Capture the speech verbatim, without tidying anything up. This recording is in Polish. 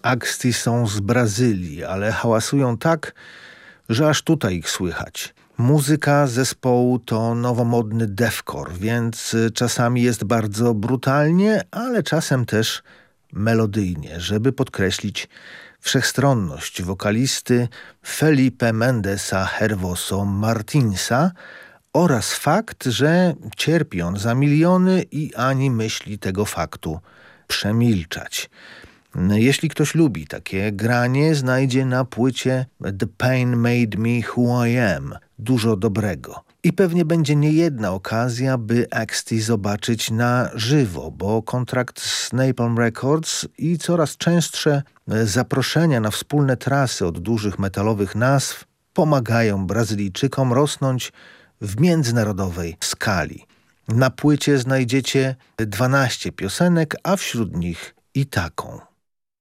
Axti są z Brazylii, ale hałasują tak, że aż tutaj ich słychać. Muzyka zespołu to nowomodny deathcore, więc czasami jest bardzo brutalnie, ale czasem też melodyjnie, żeby podkreślić wszechstronność wokalisty Felipe Mendesa Hervoso Martinsa oraz fakt, że cierpi on za miliony i ani myśli tego faktu przemilczać. Jeśli ktoś lubi takie granie, znajdzie na płycie The Pain Made Me Who I Am dużo dobrego. I pewnie będzie niejedna okazja, by Axti zobaczyć na żywo, bo kontrakt z Napalm Records i coraz częstsze zaproszenia na wspólne trasy od dużych metalowych nazw pomagają Brazylijczykom rosnąć w międzynarodowej skali. Na płycie znajdziecie dwanaście piosenek, a wśród nich i taką.